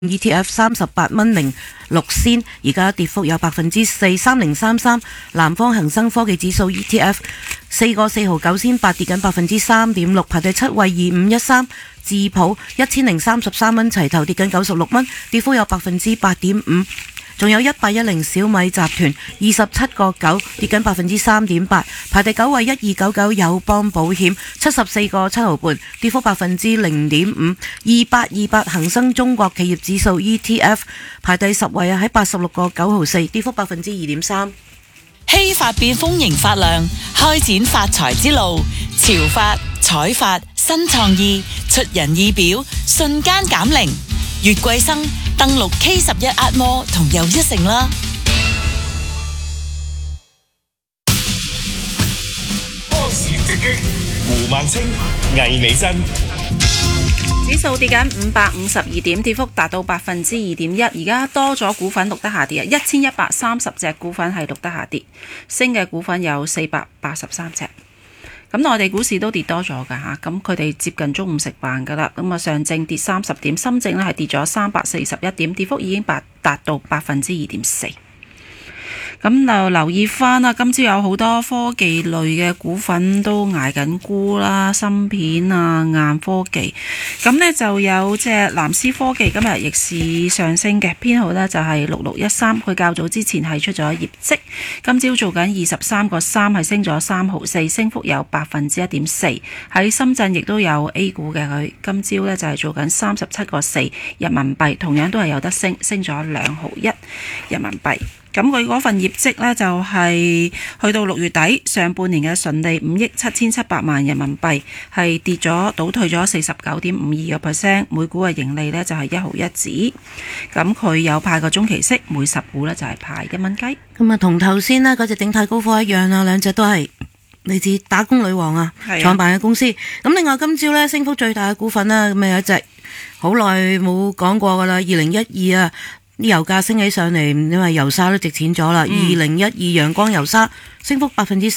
ETF 38.06，而家跌幅有4%，3033。南方恒生科技指數 ETF 4個4毫9仙8，跌緊3.6%，排第7位2513。智普1033蚊齊頭，跌緊96蚊，跌幅有8.5%。仲有1810小米集團27個9，跌緊3.8%，排第9位1299友邦保險74個7毫半，跌幅0.5%。2828恒生中國企業指數 ETF 排第10位喺86個9毫4，跌幅2.3%。 希法變豐盈發亮，開展發財之路。潮發、彩發、新創意，出人意表，瞬間減齡。月桂生登錄 K11 壓摩同又一城啦。 當時直擊，胡萬清、魏美珍。 指數跌緊552點，跌幅達到2.1%。而家多咗股份錄得下跌，1130隻股份係錄得下跌，升嘅股份有483隻。咁內地股市都跌多咗㗎吓，咁佢哋接近中午食飯㗎啦。咁啊，上證跌30點，深證呢係跌咗341點，跌幅已經達到2.4%。咁就留意翻啦，今朝有好多科技類嘅股份都捱緊沽啦，芯片啊、硬科技。咁呢就有隻藍思科技今日逆市上升嘅，編號呢就係6613，佢較早之前係出咗業績，今朝做緊23個3，係升咗3毫4，升幅有1.4%。喺深圳亦都有 A 股嘅，佢今朝呢就係做緊37個4人民幣，同樣都係有得升，升咗2毫1人民幣。咁佢嗰份業績呢，就係去到6月底上半年嘅純利5億7700萬人民幣，係倒退咗 49.52%， 每股嘅盈利呢，就係1毫1子。咁佢有派個中期息，每10股呢，就係派1蚊雞。 咁啊，同頭先呢嗰隻鼎泰高科一樣啊，兩隻都係嚟自打工女王啊創辦嘅公司。咁另外今朝呢，升幅最大嘅股份啦，咁啊有一隻好耐冇講過噶啦，2012啊。啲油價升起上嚟，因為油砂都值錢咗啦。2012陽光油砂升幅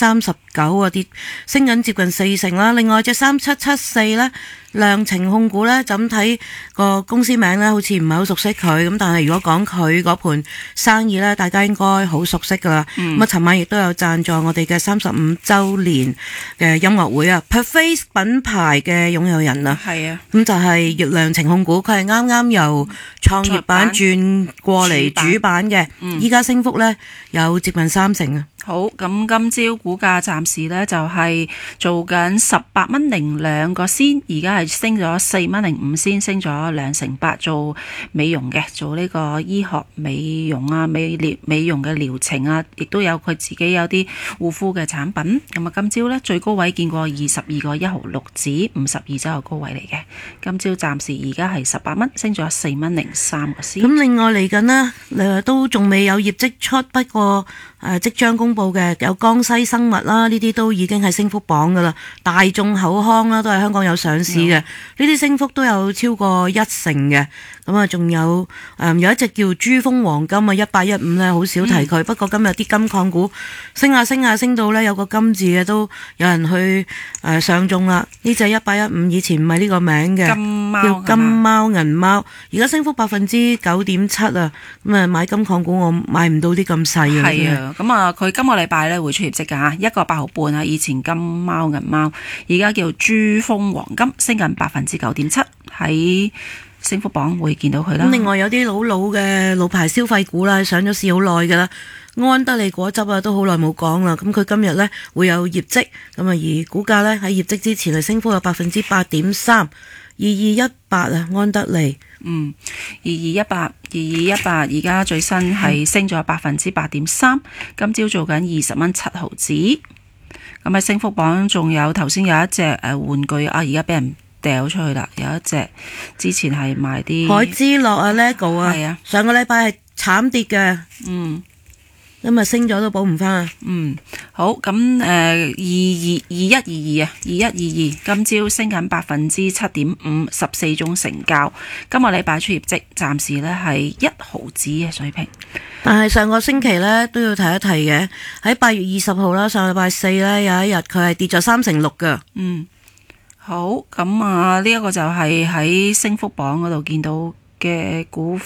39%啊，跌升緊接近40%啦。另外隻3774呢，量程控股呢，就咁睇個公司名呢，好似唔係好熟悉佢咁，但係如果講佢嗰盤生意呢，大家應該好熟悉噶啦。咁啊，尋晚亦都有贊助我哋嘅35週年嘅音樂會啊 Perface 品牌嘅擁有人啊， 係啊， 咁就係量程控股，佢係啱啱由創業板轉過嚟主板嘅，依家升幅呢有接近30%啊。 好，咁今朝股價暫時呢就係做緊18.02個仙，而家係升咗4.05仙，升咗2%，做美容嘅，做呢個醫學美容啊、美容嘅療程啊，亦都有佢自己有啲護膚嘅產品。咁啊，今朝呢最高位見過22個1毫6子，52周嘅高位嚟嘅。今朝暫時而家係18蚊，升咗4.03個仙。 咁另外嚟緊呢，都仲未有業績出，不過即將公布嘅有江西生物啦，呢啲都已經係升幅榜噶啦。大眾口腔啦，都係香港有上市嘅，呢啲升幅都有超過1成嘅。咁啊，仲有有一隻叫珠峰黃金啊，1815咧，好少提佢。不過今日啲金礦股升下升到呢，有個金字嘅都有人去上中啦。呢隻1815以前唔係呢個名嘅，叫金貓銀貓，而家升幅9.7%啊。咁啊，買金礦股我買唔到啲咁細啊。 係啊，咁啊，佢今個禮拜咧會出業績噶吓，1個8毫半啊。以前金貓銀貓，而家叫珠峰黃金，升緊9.7%，喺升幅榜會見到佢啦。 咁另外有啲老嘅老牌消費股啦，上咗市好耐噶啦，安德利果汁啊都好耐冇講啦。咁佢今日呢會有業績，咁啊而股價呢喺業績之前係升幅有8.3%。2218啊，安德利，2218而家最新係升咗8.3%，今朝做緊20蚊7毫子。咁喺升幅榜仲有頭先有一隻玩具啊，而家俾人掉出去啦。有一隻之前係賣啲海之樂啊 ，LEGO 啊， 係啊， 上個禮拜係慘跌嘅，咁啊升咗都補唔翻啊。 好，咁2122啊，2122今朝升緊7.5%， 14宗成交。今個禮拜出業績，暫時呢係1毫子嘅水平。 但係上個星期呢都要提一提嘅，喺8月20號啦，上禮拜4呢有一日佢係跌咗6%噶。 好，咁啊呢一個就係喺升幅榜嗰度見到嘅股